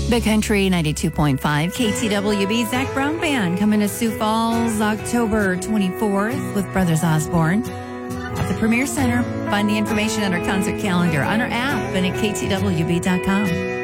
The Country 92.5 KTWB Zach Brown Band coming to Sioux Falls October 24th with Brothers Osborne at the Premier Center. Find the information on our concert calendar on our app and at ktwb.com.